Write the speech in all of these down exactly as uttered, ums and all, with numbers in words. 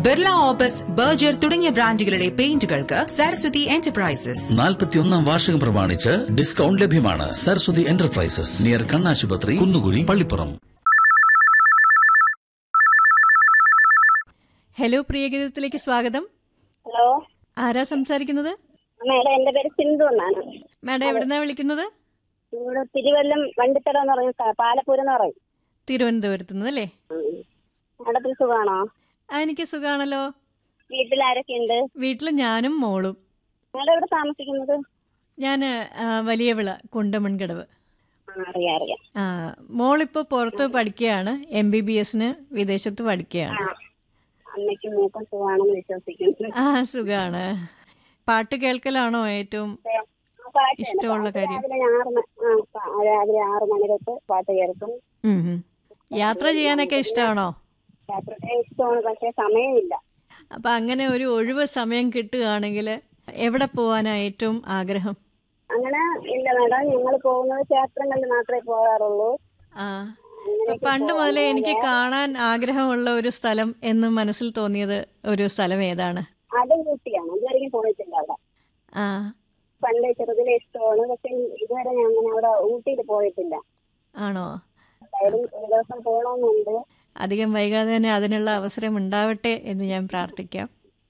Birla opus, Berger തുടങ്ങിയ ബ്രാൻഡുകളുടെ പെയിന്റുകൾക്ക് Saraswati enterprises. നാൽപ്പത്തിയൊന്നാം വാർഷികം പ്രമാണിച്ച് ഡിസ്കൗണ്ട് ലഭ്യമാണ്. സരസ്വതി എന്റർപ്രൈസസ്, നിയർ കണ്ണാശുപത്രി, കുന്നുകുഴി, പള്ളിപ്പുറം. ഹലോ, പ്രിയഗീതത്തിലേക്ക് സ്വാഗതം. ഹലോ, ആരാ സംസാരിക്കുന്നത്? മേഡം, എന്റെ പേര് സിന്ധു എന്നാണ്. മാഡം എവിടുന്നാ വിളിക്കുന്നത്? ഇവിടെ തിരുവല്ലം വണ്ടിത്തട എന്ന് പറഞ്ഞ സ്ഥലം, പാലപ്പൂര് എന്ന് പറയും. തിരുവനന്തപുരത്ത് നിന്ന് അല്ലേ? മേഡത്തിന് സുഖമാണോ? എനിക്ക് സുഖാണല്ലോ. വീട്ടിൽ ആരൊക്കെ ഉണ്ട്? വീട്ടിൽ ഞാനും മോളും. മേഡം എവിടെ താമസിക്കുന്നത്? ഞാൻ വലിയ വിള, കുണ്ടമൺകടവ്. അറിയാം അറിയാം. ആ, മോളിപ്പോ പുറത്ത് പഠിക്കുകയാണ്, എം ബി ബി എസിന് വിദേശത്ത് പഠിക്കുകയാണ്. അമ്മയ്ക്ക് മൂക്കം സുഖമാണെന്ന് വിശ്വസിക്കുന്നു. ആ, സുഖാണ്. പാട്ട് കേൾക്കലാണോ ഏറ്റവും ഇഷ്ടമുള്ള കാര്യം? രാവിലെ ആറ് മണി തൊട്ട് പാട്ട് കേൾക്കും. യാത്ര ചെയ്യാനൊക്കെ ഇഷ്ടമാണോ? യാത്ര ഇഷ്ടമാണ്, പക്ഷെ സമയമില്ല. അപ്പൊ അങ്ങനെ ഒരു ഒഴിവ് സമയം കിട്ടുകയാണെങ്കിൽ എവിടെ പോവാനാ ഏറ്റവും ആഗ്രഹം? അങ്ങനെ ഇല്ല മേഡം, ഞങ്ങൾ പോകുന്നത് ക്ഷേത്രങ്ങളിൽ മാത്രമേ പോകാറുള്ളൂ. ആ, പണ്ട് മുതലേ എനിക്ക് കാണാൻ ആഗ്രഹമുള്ള ഒരു സ്ഥലം എന്ന് മനസ്സിൽ തോന്നിയത് ഒരു സ്ഥലം ഏതാണ്? അത് ഊട്ടിയാണ്. ഇതുവരെ പോയിട്ടില്ല അവിടെ. ആ, പണ്ട് ചെറുതിലെ ഇഷ്ടമാണ്, പക്ഷെ ഇതുവരെ ഞാൻ അങ്ങനെ അവിടെ ഊട്ടിയിൽ പോയിട്ടില്ല. ആണോ? ഒരു ദിവസം പോകണമെന്നുണ്ട്. അധികം വൈകാതെ തന്നെ അതിനുള്ള അവസരം ഉണ്ടാവട്ടെ എന്ന് ഞാൻ പ്രാർത്ഥിക്കാം.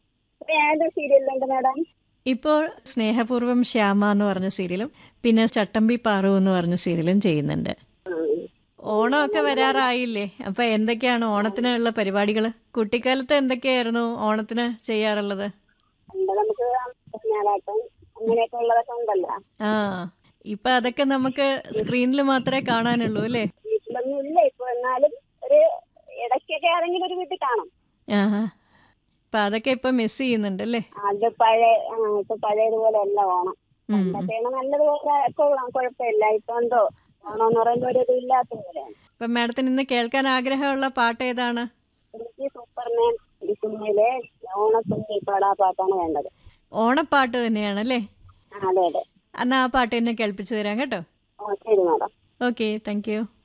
ഏത് സീരിയലുണ്ട് മേഡം? ഇപ്പോൾ സ്നേഹപൂർവ്വം ശ്യാമ എന്ന് പറഞ്ഞ സീരിയലും പിന്നെ ചട്ടമ്പി പാറു എന്ന് പറഞ്ഞ സീരിയലും ചെയ്യുന്നുണ്ട്. ഓണമൊക്കെ വരാറായില്ലേ? അപ്പൊ എന്തൊക്കെയാണ് ഓണത്തിനുള്ള പരിപാടികൾ? കുട്ടിക്കാലത്ത് എന്തൊക്കെയായിരുന്നു ഓണത്തിന് ചെയ്യാറുള്ളത്? നമുക്ക് ഞായറാട്ടം അങ്ങനെയൊക്കെ ഉള്ളതൊക്കെ ഉണ്ടല്ലോ. ആ, ഇപ്പൊ അതൊക്കെ നമുക്ക് സ്ക്രീനിൽ മാത്രമേ കാണാനുള്ളൂ അല്ലേ? വീട്ടിലൊന്നും ഇല്ല ഇപ്പൊ, എന്നാലും ഒരു ഇടയ്ക്കൊക്കെ ആരെങ്കിലും ഒരു വീട്ടിൽ കാണും. ആ, അപ്പൊ അതൊക്കെ ഇപ്പൊ മിസ് ചെയ്യുന്നുണ്ടല്ലേ? അത് പഴയ ഇപ്പൊ പഴയതുപോലെ അല്ല ഓണം. പണ്ടൊക്കെയാണ് നല്ലതുപോലെ കുഴപ്പമില്ല. ഇപ്പൊ എന്തോ ഓണമെന്ന് പറയുമ്പോ ഒരു ഇത് ഇല്ലാത്ത പോലെയാണ്. ഇപ്പൊ മാഡത്തിന് ഇന്ന് കേൾക്കാൻ ആഗ്രഹമുള്ള പാട്ട് ഏതാണ്? എനിക്ക് സൂപ്പർമാൻ സിനിമയിലെ ഓണത്തുമ്പി പാടാ പാട്ടാണ് വേണ്ടത്. ഓണപ്പാട്ട് തന്നെയാണല്ലേ? അതെ അതെ. എന്നാ ആ പാട്ട് തന്നെ കേൾപ്പിച്ചു തരാം കേട്ടോ. ശരി മാഡം. Okay, thank you.